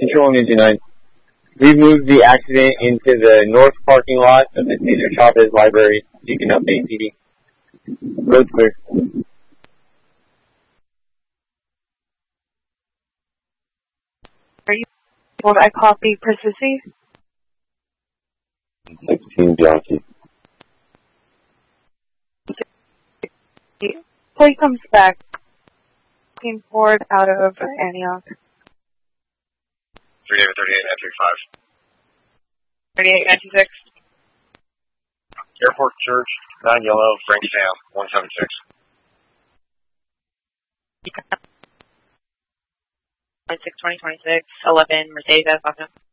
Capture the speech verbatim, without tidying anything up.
Control Ninja nine. We've moved the accident into the north parking lot of the Cesar Chavez Library. You can update P D. Road's clear. Are you able to copy Persissi? sixteen Bianchi. Play comes back. Team Ford out of Antioch. three David thirty-eight, nine three five. thirty-eight, nine two six. Airport Church, nine Yellow, Frank Sam, one seven six. six twenty twenty-six, eleven Mercedes, Austin.